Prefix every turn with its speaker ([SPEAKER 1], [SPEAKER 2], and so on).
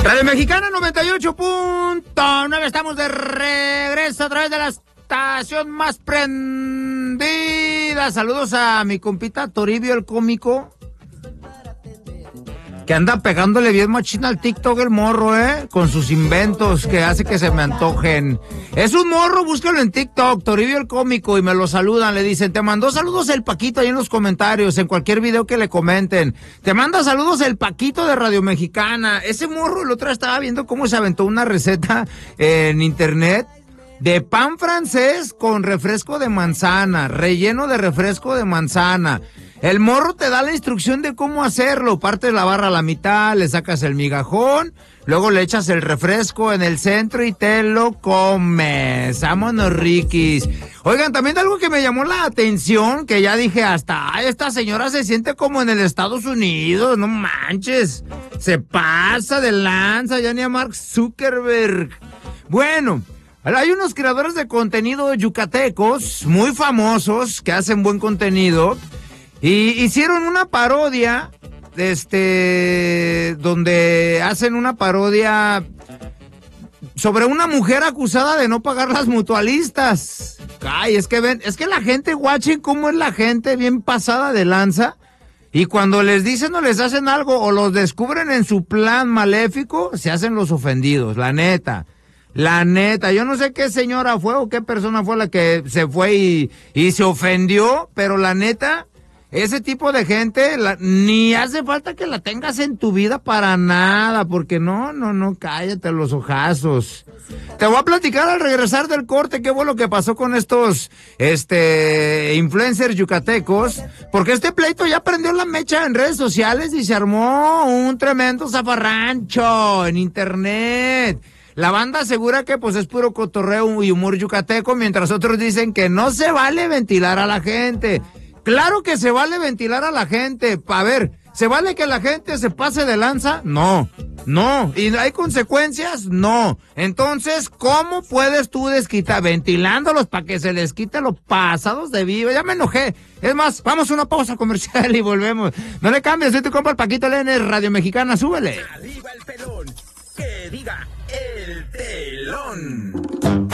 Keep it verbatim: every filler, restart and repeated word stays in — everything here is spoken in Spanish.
[SPEAKER 1] Radio Mexicana noventa y ocho punto nueve, estamos de regreso a través de la estación más prendida. Saludos a mi compita Toribio el cómico, que anda pegándole bien machina al TikTok el morro, ¿eh? Con sus inventos que hace que se me antojen. Es un morro, búscalo en TikTok, Toribio el cómico, y me lo saludan, le dicen, te mandó saludos el Paquito ahí en los comentarios, en cualquier video que le comenten. Te manda saludos el Paquito de Radio Mexicana. Ese morro, el otro día estaba viendo cómo se aventó una receta en internet de pan francés con refresco de manzana, relleno de refresco de manzana. El morro te da la instrucción de cómo hacerlo. Partes la barra a la mitad, le sacas el migajón, luego le echas el refresco en el centro y te lo comes. ¡Vámonos, riquis! Oigan, también algo que me llamó la atención, que ya dije hasta, ay, esta señora se siente como en el Estados Unidos, no manches. Se pasa de lanza, ya ni a Mark Zuckerberg. Bueno, hay unos creadores de contenido yucatecos muy famosos que hacen buen contenido. Y hicieron una parodia, este, donde hacen una parodia sobre una mujer acusada de no pagar las mutualistas. Ay, es que ven, es que la gente, guachen cómo es la gente bien pasada de lanza. Y cuando les dicen o les hacen algo o los descubren en su plan maléfico, se hacen los ofendidos, la neta. La neta, yo no sé qué señora fue o qué persona fue la que se fue y, y se ofendió, pero la neta, ese tipo de gente, la, ni hace falta que la tengas en tu vida para nada, porque no, no, no, cállate los ojazos. Te voy a platicar al regresar del corte qué fue lo que pasó con estos, este, influencers yucatecos, porque este pleito ya prendió la mecha en redes sociales y se armó un tremendo zafarrancho en internet. La banda asegura que pues es puro cotorreo y humor yucateco, mientras otros dicen que no se vale ventilar a la gente. Claro que se vale ventilar a la gente. A ver, ¿se vale que la gente se pase de lanza? No, no. ¿Y hay consecuencias? No. Entonces, ¿cómo puedes tú desquitar? Ventilándolos para que se les quite los pasados de viva. Ya me enojé. Es más, vamos a una pausa comercial y volvemos. No le cambies, soy tu compa el Paquito Lenes, Radio Mexicana, súbele.
[SPEAKER 2] Arriba el pelón, que diga el telón.